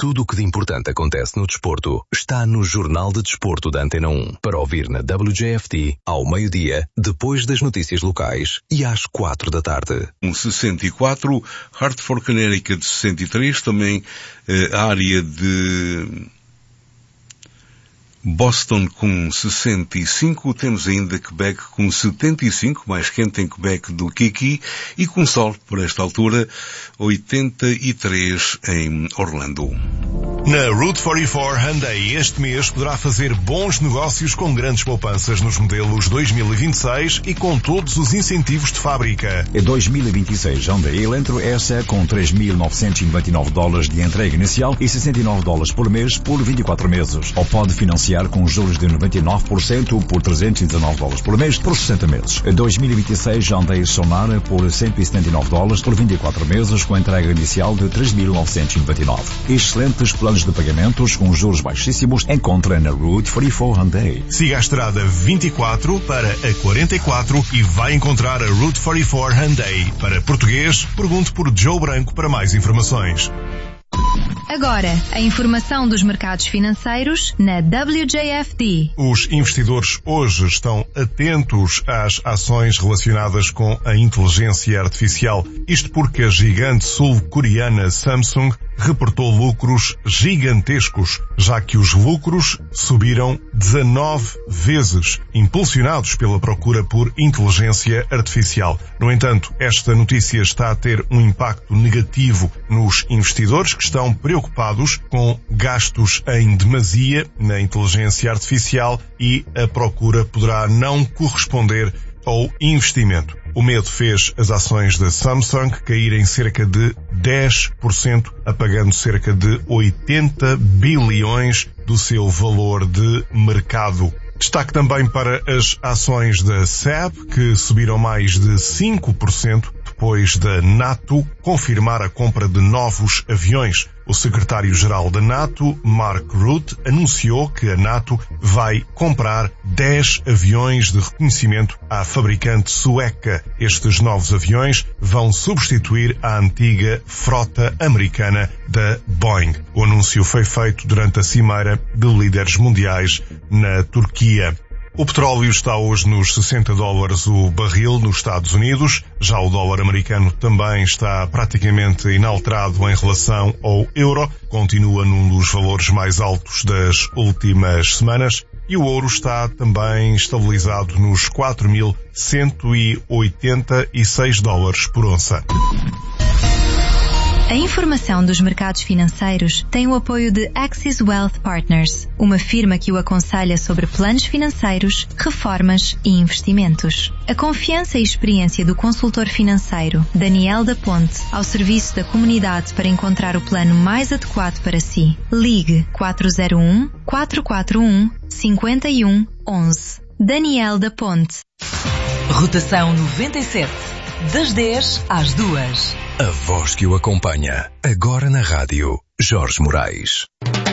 Tudo o que de importante acontece no desporto está no Jornal de Desporto da Antena 1. Para ouvir na WJFT, ao meio-dia, depois das notícias locais e às 4 da tarde. 64, Hartford, Connecticut 63, também a área de Boston com 65, temos ainda Quebec com 75, mais quente em Quebec do que aqui, e com sol, por esta altura, 83 em Orlando. Na Route 44 Hyundai este mês poderá fazer bons negócios com grandes poupanças nos modelos 2026 e com todos os incentivos de fábrica. Em 2026, Hyundai Elantra S com $3.999 de entrega inicial e $69 por mês por 24 meses. Ou pode financiar com juros de 99% por $319 por mês por 60 meses. Em 2026, Hyundai Sonara por $179 por 24 meses com entrega inicial de $3.999. Excelentes planos de pagamentos com juros baixíssimos encontra na Route 44 Hyundai. Siga a estrada 24 para a 44 e vai encontrar a Route 44 Hyundai. Para português, pergunte por Joe Branco para mais informações. Agora, a informação dos mercados financeiros na WJFD. Os investidores hoje estão atentos às ações relacionadas com a inteligência artificial. Isto porque a gigante sul-coreana Samsung reportou lucros gigantescos, já que os lucros subiram 19 vezes, impulsionados pela procura por inteligência artificial. No entanto, esta notícia está a ter um impacto negativo nos investidores que estão preocupados com gastos em demasia na inteligência artificial e a procura poderá não corresponder ao investimento. O medo fez as ações da Samsung caírem cerca de 10%, apagando cerca de 80 bilhões do seu valor de mercado. Destaque também para as ações da SEB, que subiram mais de 5% depois da NATO confirmar a compra de novos aviões. O secretário-geral da NATO, Mark Rutte, anunciou que a NATO vai comprar 10 aviões de reconhecimento à fabricante sueca. Estes novos aviões vão substituir a antiga frota americana da Boeing. O anúncio foi feito durante a cimeira de líderes mundiais na Turquia. O petróleo está hoje nos $60 o barril nos Estados Unidos. Já o dólar americano também está praticamente inalterado em relação ao euro. Continua num dos valores mais altos das últimas semanas. E o ouro está também estabilizado nos $4.186 por onça. A informação dos mercados financeiros tem o apoio de Axis Wealth Partners, uma firma que o aconselha sobre planos financeiros, reformas e investimentos. A confiança e experiência do consultor financeiro Daniel da Ponte ao serviço da comunidade para encontrar o plano mais adequado para si. Ligue 401-441-5111. Daniel da Ponte. Rotação 97. Das 10 às 2. A voz que o acompanha. Agora na rádio, Jorge Moraes.